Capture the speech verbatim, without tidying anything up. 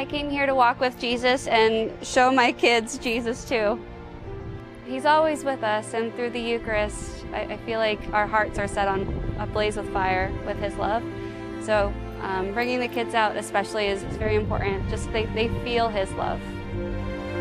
I came here to walk with Jesus and show my kids Jesus too. He's always with us, and through the Eucharist, I, I feel like our hearts are set on ablaze with fire with His love. So um, bringing the kids out especially is, is very important. Just they, they feel His love.